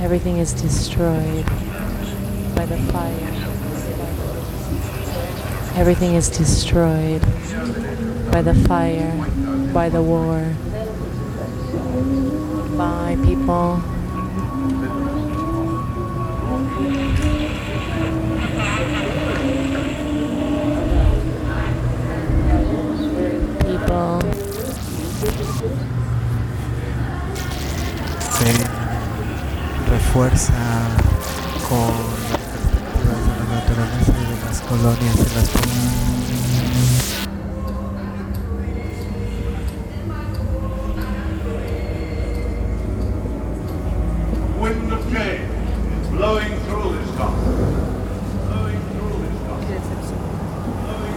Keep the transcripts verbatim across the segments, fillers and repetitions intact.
Everything is destroyed by the fire. Everything is destroyed by the fire, by the war, by people. People. Se refuerza con las perspectivas de la naturaleza y de las colonias y las comunidades. Wind of change is blowing through this castle. Blowing through this castle. Blowing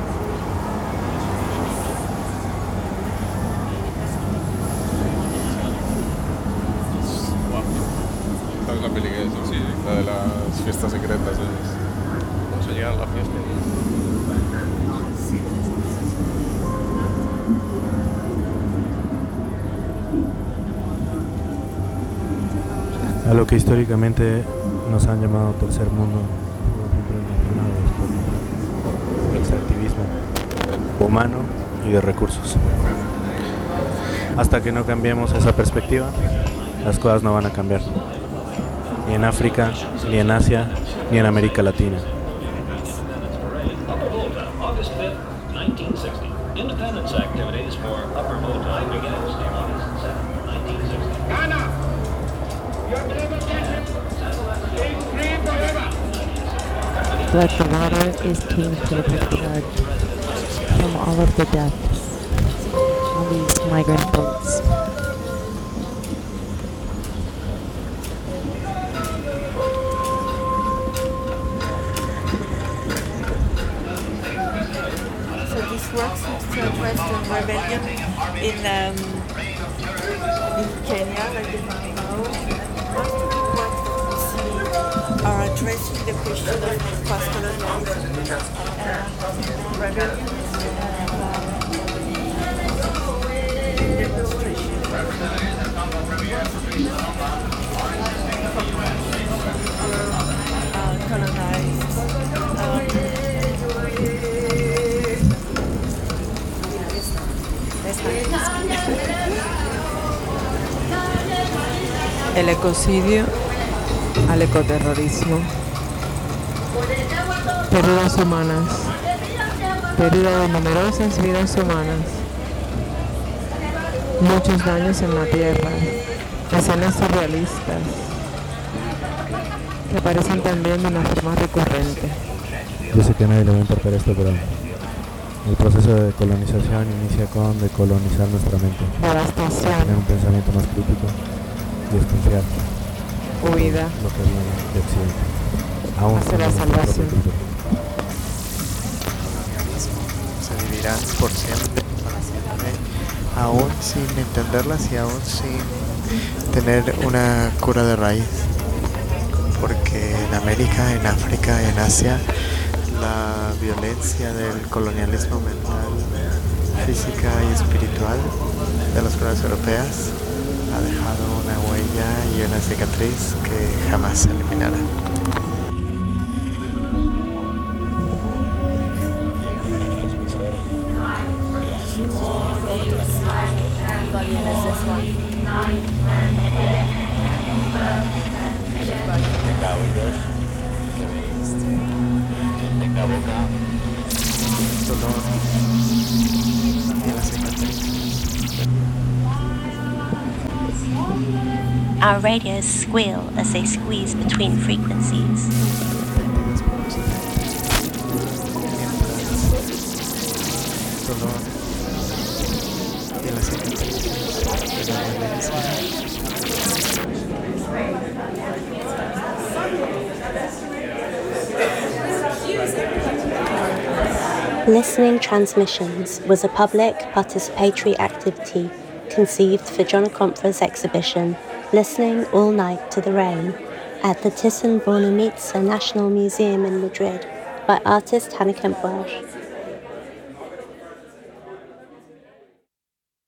Esta es la peli que es, ¿no? Sí, la de las fiestas secretas. Es... ¿Cómo se llega a la fiesta? A lo que históricamente nos han llamado tercer mundo, por extractivismo humano y de recursos. Hasta que no cambiemos esa perspectiva, las cosas no van a cambiar. Ni en África, ni en Asia, ni en América Latina. But the water is tainted with blood from all of the deaths on these migrant boats. So this works to address the rebellion in um, in Kenya, like in Mau. Most of the works that we see are addressing the question of post-colonialism, uh, rebellion, and uh, demonstration. Uh, colonized. Um, El ecocidio al ecoterrorismo. Pérdidas humanas. Pérdida de numerosas vidas humanas. Muchos daños en la tierra. Escenas surrealistas que aparecen también de una forma recurrente. Yo sé que a nadie le va a importar esto, pero el proceso de colonización inicia con decolonizar nuestra mente. Devastación. Tener un pensamiento más crítico y desconfiar. Huida. Lo que viene de Occidente. Aún hacia la salvación. Se vivirán por siempre, para siempre, aún sin entenderlas y aún sin tener una cura de raíz. Porque en América, en África, en Asia, la violencia del colonialismo mental, física y espiritual de las colonias europeas ha dejado una huella y una cicatriz que jamás se eliminará. Our radios squeal as they squeeze between frequencies. Listening Transmissions was a public participatory activity conceived for John Compr's exhibition Listening All Night to the Rain at the Thyssen-Bornemisza National Museum in Madrid by artist Hannah Kemp-Welsh.